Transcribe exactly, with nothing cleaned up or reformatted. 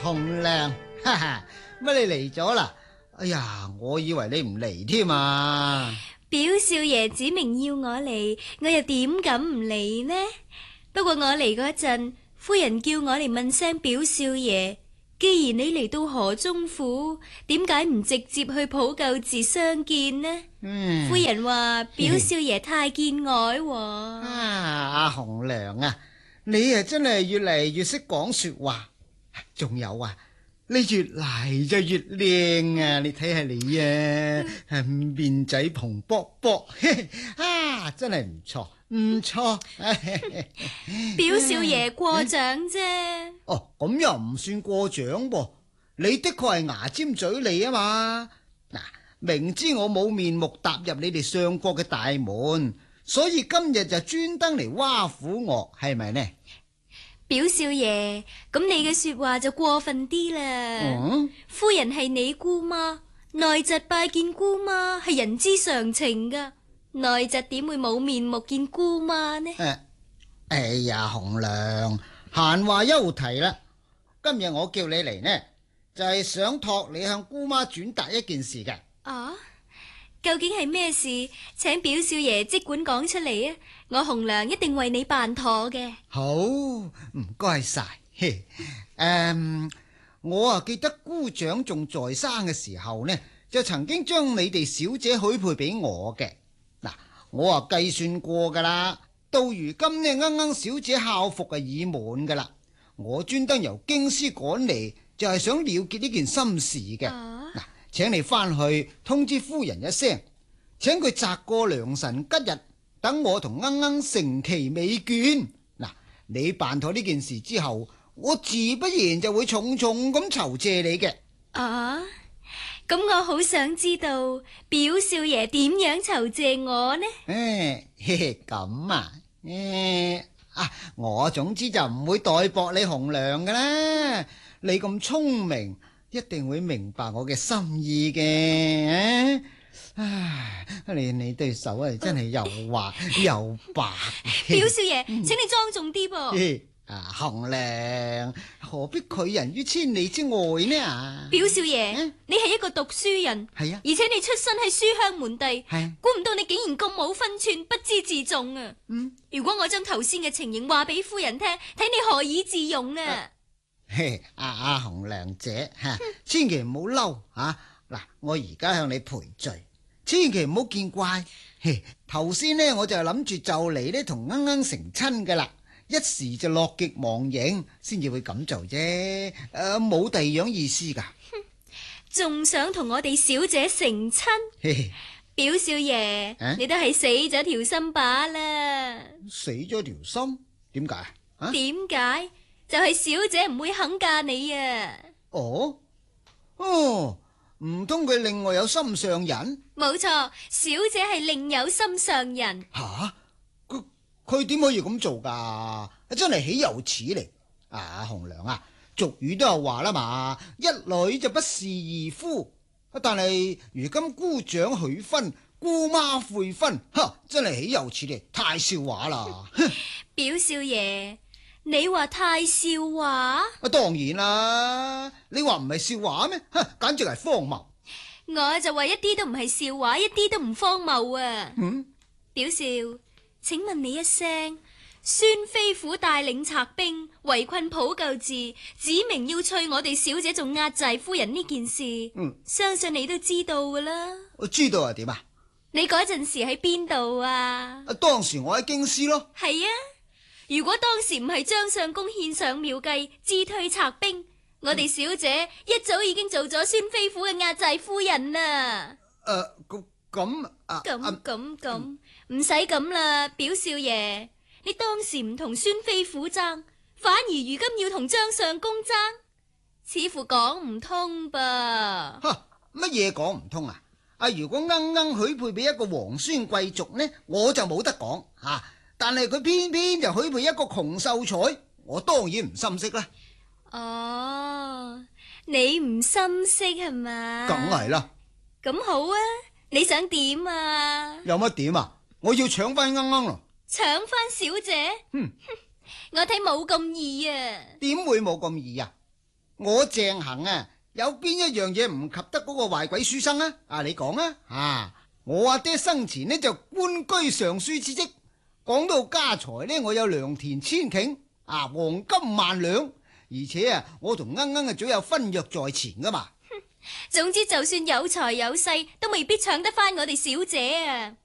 紅娘，哈哈，乜你嚟咗啦？哎呀，我以為你唔嚟添啊！ 表少爺指明要我嚟，我又點敢唔嚟呢？不過我嚟嗰陣，夫人叫我嚟問聲表少爺，既然你嚟到河中府，點解唔直接去普救寺相見呢？ 嗯， 夫人話表少爺太見外喎。 啊，阿紅娘啊，你啊真係越嚟越識講說話，仲有啊，你越嚟就越靚啊！你睇下你啊，面仔蓬卜卜，啊，真係唔錯唔錯。 表少爺過獎啫。 哦，咁又唔算過獎噃，你的確係牙尖嘴利啊嘛。嗱，明知我冇面目踏入你哋相國嘅大門，所以今日就專登嚟挖苦我，係咪呢？ 表少爺，咁你嘅說話就過分啲啦。 嗯， 夫人係你姑媽，內侄拜見姑媽係人之常情噶，內侄點會冇面目見姑媽呢？ 誒，哎呀，紅娘，閒話休提啦。今日我叫你嚟呢，就係想託你向姑媽轉達一件事嘅。 啊，究竟係咩事？請表少爺即管講出嚟啊！我紅娘一定為你辦妥嘅。 好，唔該晒。誒、嗯，我啊記得姑丈仲在生嘅時候呢，就曾經將你哋小姐許配俾我嘅。嗱，我啊計算過噶啦，到如今呢，啱啱小姐孝服啊已滿噶啦，我專登由京師趕嚟，就係想了結呢件心事嘅。嗱、啊，請你翻去通知夫人一聲，請佢擇個良辰吉日，等我同鶯鶯成期美眷。嗱，你辦妥呢件事之後，我自不然就會重重咁酬謝你嘅。 啊，咁我好想知道表少爺點樣酬謝我呢？ 誒，嘿嘿，咁啊，誒啊，我總之就唔會代薄你紅娘㗎啦。你咁聰明，一定會明白我嘅心意嘅。唉，你你對手啊，真係又滑又白。 表少爺，請你莊重啲噃。 啊，紅娘，何必拒人於千里之外呢？啊， 表少爺，啊、你係一個讀書人， 係啊， 而且你出身喺書香門第， 係啊， 估唔到你竟然咁冇分寸，不知自重啊！嗯，如果我將頭先嘅情形話俾夫人聽，睇你何以自容啊？啊嘿，阿阿紅娘姐吓，千祈唔好嬲吓。嗱，我而家向你賠罪，千祈唔好見怪。嘿，頭先呢，我就諗住就嚟呢同鶯鶯成親噶啦。一時就樂極忘形，先至會咁做啫。誒、呃，冇第二樣意思噶。 仲想同我哋小姐成親？ 嘿嘿， 表少爺，啊、你都係死咗條心把啦。 死咗條心？點解啊？ 點解？就係、是、小姐唔會肯嫁你啊。 哦，哦，唔通佢另外有心上人？冇錯，小姐係另有心上人。 吓？佢點可以咁做噶？真係豈有此理！啊，紅娘啊，俗語都有話啦嘛，一女就不是二夫。但係如今姑丈許婚，姑媽悔婚，哈，真係豈有此理，太笑話啦！ 表少爺，你話太笑話？ 啊，當然啦，你話唔係笑話咩？哈，簡直係荒謬。 我就話一啲都唔係笑話，一啲都唔荒謬啊！嗯，表少。請問你一聲，孫飛虎帶領賊兵圍困普救寺，指明要娶我哋小姐做壓寨夫人呢件事，嗯，相信你都知道噶啦。 我知道係點啊？ 你嗰陣時喺邊度啊？ 啊，當時我喺京師咯。 係啊，如果當時唔係張相公獻上妙計，自退賊兵，嗯、我哋小姐一早已經做咗孫飛虎嘅壓寨夫人啦。 誒、呃，咁咁啊？ 咁咁咁。唔使咁啦，表少爺，你當時唔同孫飛虎爭，反而如今要同張相公爭，似乎講唔通噃。 吓，乜嘢講唔通啊？啊，如果鶯鶯許配俾一個皇孫貴族呢，我就冇得講吓、啊。但係佢偏偏就許配一個窮秀才，我當然唔心息啦。 哦，你唔心息係嘛？ 梗係啦。 咁好啊，你想點啊？ 有乜點啊？我要搶翻鶯鶯咯！ 搶翻小姐？嗯，我睇冇咁易啊！ 點會冇咁易啊？ 我鄭恒啊，有邊一樣嘢唔及得嗰個壞鬼書生啊？啊，你講啊！啊，我阿爹生前呢就官居尚書之職，講到家財呢，我有良田千頃，啊，黃金萬兩，而且啊，我同鶯鶯啊早有婚約在前噶嘛。 總之就算有財有勢，都未必搶得翻我哋小姐啊！